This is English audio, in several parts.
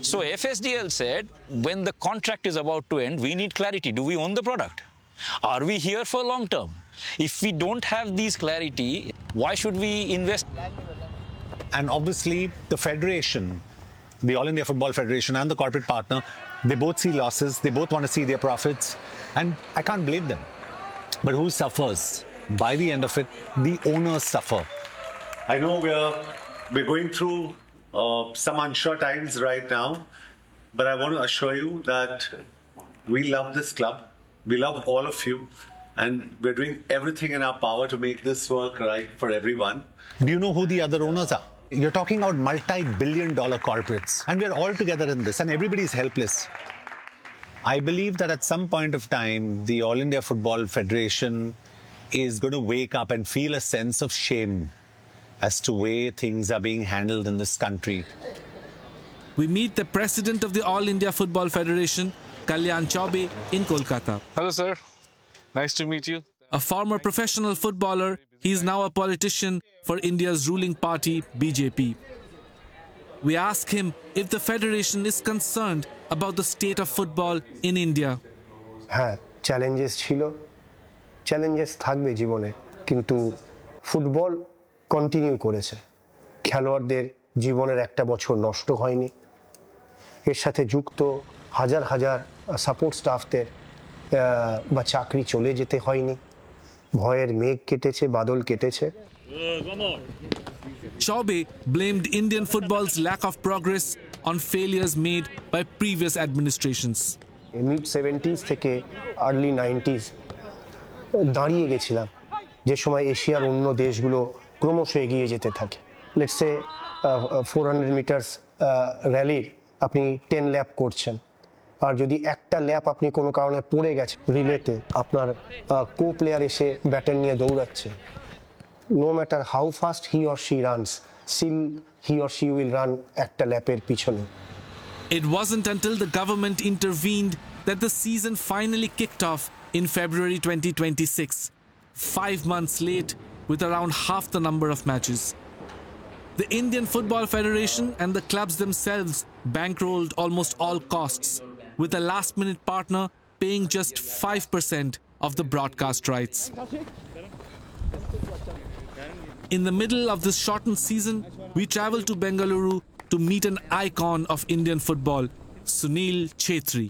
So FSDL said, when the contract is about to end, we need clarity. Do we own the product? Are we here for long term? If we don't have these clarity, why should we invest? And obviously, the federation, the All India Football Federation and the corporate partner, they both see losses. They both want to see their profits. And I can't blame them. But who suffers? By the end of it, the owners suffer. I know we're going through some unsure times right now, but I want to assure you that we love this club. We love all of you, and we're doing everything in our power to make this work right for everyone. Do you know who the other owners are? You're talking about multi-billion-dollar corporates, and we're all together in this, and everybody's helpless. I believe that at some point of time, the All India Football Federation is going to wake up and feel a sense of shame as to way things are being handled in this country. We meet the president of the All India Football Federation, Kalyan Chaubey, in Kolkata. Hello, sir. Nice to meet you. A former professional footballer, he is now a politician for India's ruling party, BJP. We ask him if the federation is concerned about the state of football in India. Challenges ছিল, challenges থাকবে জীবনে, কিন্তু football continue করেছে। খেলোয়াড়দের জীবনের একটা বছর নষ্ট হয়নি। এর সাথে যুক্ত হাজার হাজার সাপোর্ট স্টাফদের বা চাকরি চলে যেতে হয়নি। ভয়ের মেঘ কেটেছে, বাদল কেটেছে। Chaubey blamed Indian football's lack of progress on failures made by previous administrations. Mid-70s থেকে early 90s দাঁড়িয়ে গেছিলাম, যে সময় এশিয়ার অন্য দেশগুলো ক্রমশ এগিয়ে যেতে থাকে। লেটস সে 400 মিটার্স র্যালির আপনি 10 ল্যাপ করছেন, আর যদি একটা ল্যাপ আপনি কোনো কারণে পড়ে গেছে রিলেতে, আপনার কো প্লেয়ার এসে ব্যাটন নিয়ে দৌড়াচ্ছে, no matter how fast he or she runs, still he or she will run একটা ল্যাপের পিছনে। It wasn't until the government intervened that the season finally kicked off in February 2026, 5 months late with around half the number of matches. The Indian Football Federation and the clubs themselves bankrolled almost all costs, with a last-minute partner paying just 5% of the broadcast rights. In the middle of this shortened season, we travel to Bengaluru to meet an icon of Indian football, Sunil Chhetri.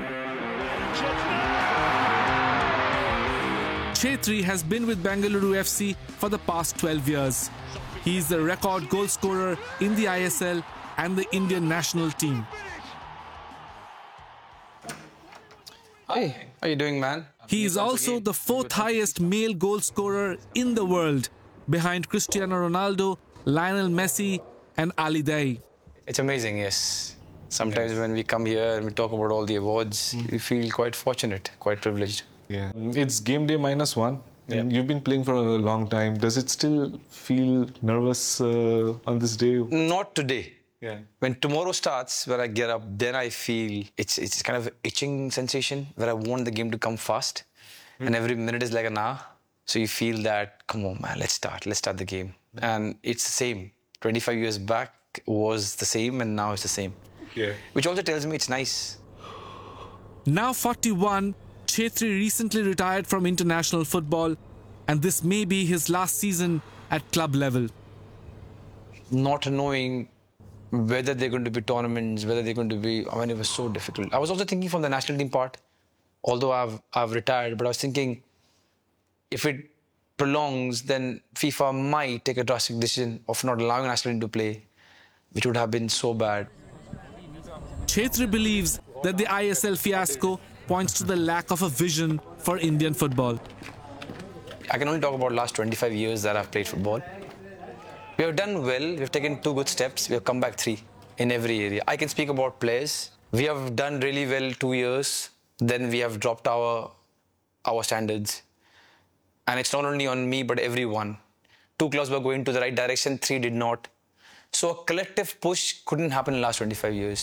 Chhetri has been with Bengaluru FC for the past 12 years. He is the record goal scorer in the ISL and the Indian national team. Hey, how are you doing, man? He is also the 4th highest male goal scorer in the world, behind Cristiano Ronaldo, Lionel Messi and Ali Daei. It's amazing, yes. Sometimes when we come here and we talk about all the awards, we feel quite fortunate, quite privileged. Yeah, it's game day -1. And you've been playing for a long time. Does it still feel nervous on this day? Not today. Yeah. When tomorrow starts, when I get up, then I feel it's kind of itching sensation where I want the game to come fast, and every minute is like an hour. So you feel that, come on, man, let's start the game. And it's the same. 25 years back was the same, and now it's the same. Yeah. Which also tells me it's nice. Now 41, Chhetri recently retired from international football, and this may be his last season at club level. Not knowing whether they're going to be tournaments, whether they're going to be, I mean, it was so difficult. I was also thinking from the national team part, although I've retired, but I was thinking if it prolongs, then FIFA might take a drastic decision of not allowing national team to play, which would have been so bad. Chhetri believes that the ISL fiasco points to the lack of a vision for Indian football. I can only talk about last 25 years that I've played football. We have done well. We've taken 2 good steps. We have come back 3 in every area. I can speak about players. We have done really well 2 years. Then we have dropped our standards. And it's not only on me, but everyone. 2 clubs were going to the right direction, 3 did not. So a collective push couldn't happen in the last 25 years.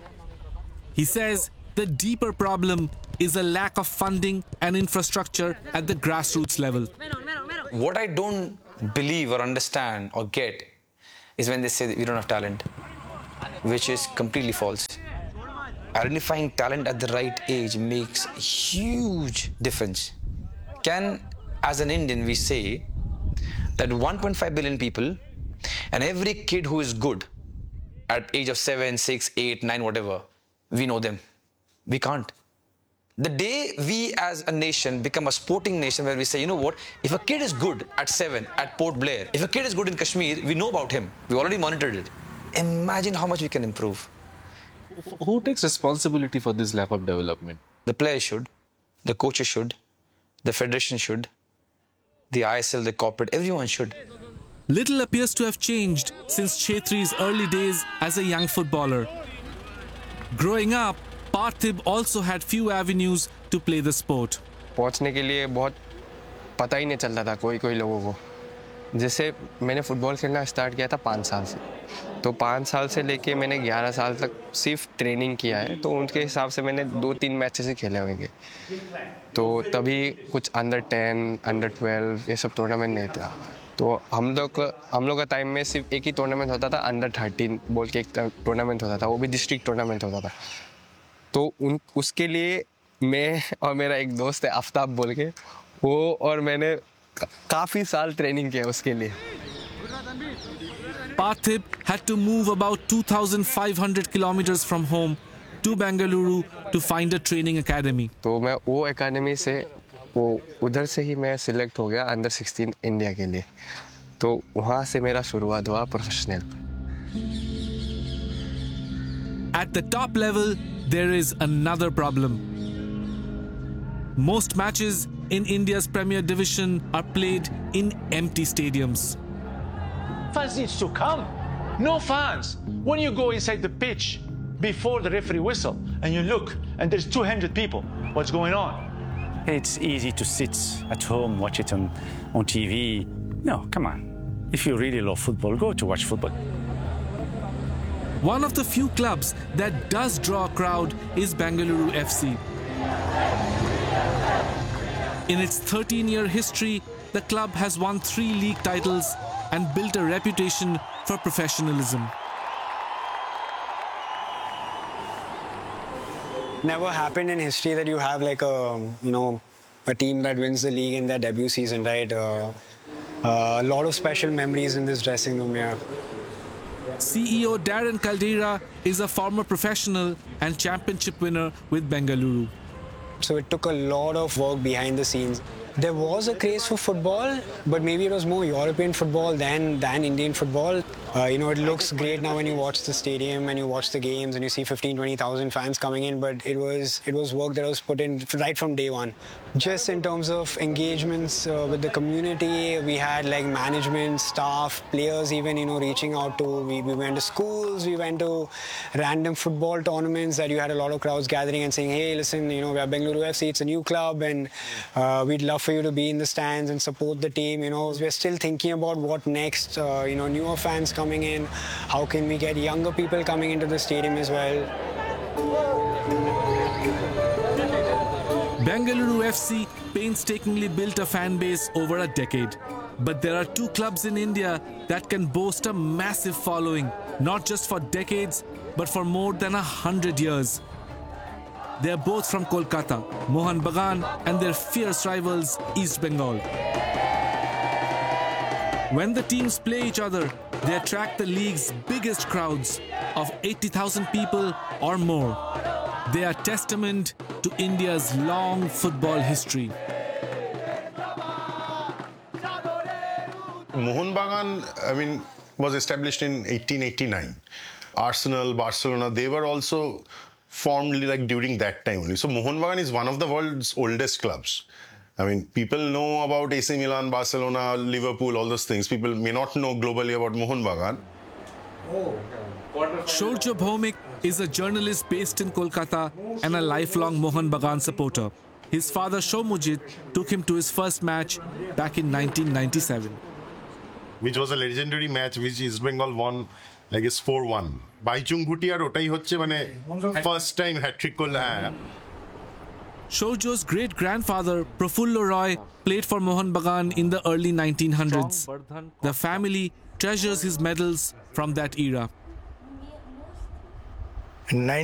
He says the deeper problem is a lack of funding and infrastructure at the grassroots level. What I don't believe or understand or get is when they say that we don't have talent, which is completely false. identifying talent at the right age makes a huge difference. Can, as an Indian, we say that 1.5 billion people and every kid who is good at age of 7, 6, 8, 9, whatever, we know them. We can't. The day we as a nation become a sporting nation where we say, you know what, if a kid is good at 7 at Port Blair, if a kid is good in Kashmir, we know about him. We already monitored it. Imagine how much we can improve. Who takes responsibility for this lack of development? The players should, the coaches should, the federation should, the ISL, the corporate, everyone should. Little appears to have changed since Chhetri's early days as a young footballer. Growing up, Parthib also had few avenues to play the sport. पहुंचने के लिए बहुत पता ही नहीं चलता था कोई लोगों को. जैसे मैंने फुटबॉल खेलना स्टार्ट किया था 5 साल से, तो 5 साल से लेके मैंने 11 साल तक सिर्फ ट्रेनिंग किया है, तो उनके हिसाब से मैंने 2-3 मैचेस ही खेले होंगे. तो तभी कुछ अंडर 10, अंडर 12 ये सब टूर्नामेंट नहीं था. तो हम लोग का टाइम में सिर्फ एक ही टूर्नामेंट होता था, अंडर 13 बोल के एक टूर्नामेंट होता था, वो भी डिस्ट्रिक्ट टूर्नामेंट होता था. तो उसके लिए मैं और मेरा एक दोस्त है आफ्ताब बोल के, वो और मैंने काफ़ी साल ट्रेनिंग किया उसके लिए. Parthib had to move about 2,500 kilometers from home to Bengaluru to find a training academy. तो मैं वो एकेडमी से वो उधर से ही मैं सिलेक्ट हो गया अंडर 16 इंडिया के लिए. तो वहाँ से मेरा शुरुआत हुआ professional. At the top level, there is another problem. Most matches in India's Premier Division are played in empty stadiums. Fans needs to come. No fans. When you go inside the pitch before the referee whistle and you look and there's 200 people, what's going on? It's easy to sit at home, watch it on TV. No, come on. If you really love football, go to watch football. One of the few clubs that does draw a crowd is Bengaluru FC. In its 13-year history, the club has won 3 league titles and built a reputation for professionalism. Never happened in history that you have like a team that wins the league in their debut season, right? A lot of special memories in this dressing room, yeah. CEO Darren Caldera is a former professional and championship winner with Bengaluru. So it took a lot of work behind the scenes. There was a craze for football, but maybe it was more European football than Indian football. It looks great now when you watch the stadium and you watch the games and you see 15,000-20,000 fans coming in, but it was work that was put in right from day one. Just in terms of engagements with the community, we had like management, staff, players even, reaching out to, we went to schools, we went to random football tournaments that you had a lot of crowds gathering and saying, hey, listen, we are Bengaluru FC, it's a new club and we'd love for you to be in the stands and support the team. We're still thinking about what next, newer fans coming in, how can we get younger people coming into the stadium as well. Bengaluru FC painstakingly built a fan base over a decade. But there are 2 clubs in India that can boast a massive following, not just for decades, but for more than 100 years. They are both from Kolkata, Mohun Bagan and their fierce rivals East Bengal. When the teams play each other, they attract the league's biggest crowds of 80,000 people or more. They are testament to India's long football history. Mohun Bagan, was established in 1889. Arsenal, Barcelona, they were also formed like during that time only. So Mohun Bagan is one of the world's oldest clubs. People know about AC Milan, Barcelona, Liverpool, all those things. People may not know globally about Mohun Bagan. Shourya Bhaumik is a journalist based in Kolkata and a lifelong Mohun Bagan supporter. His father Shoumujit took him to his first match back in 1997. Which was a legendary match which East Bengal won, I guess 4-1. Baichung Bhutiar otai hocche first time hat-trick korla. Shourya's great-grandfather Prafullo Roy played for Mohun Bagan in the early 1900s. The family treasures his medals from that era.